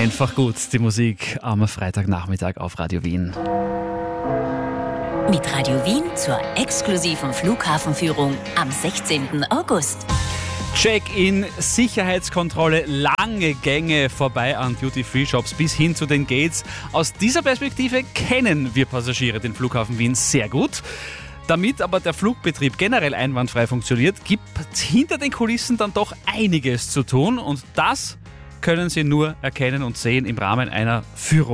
Einfach gut, die Musik am Freitagnachmittag auf Radio Wien. Mit Radio Wien zur exklusiven Flughafenführung am 16. August. Check-in, Sicherheitskontrolle, lange Gänge vorbei an Duty-Free-Shops bis hin zu den Gates. Aus dieser Perspektive kennen wir Passagiere den Flughafen Wien sehr gut. Damit aber der Flugbetrieb generell einwandfrei funktioniert, gibt hinter den Kulissen dann doch einiges zu tun und das können Sie nur erkennen und sehen im Rahmen einer Führung.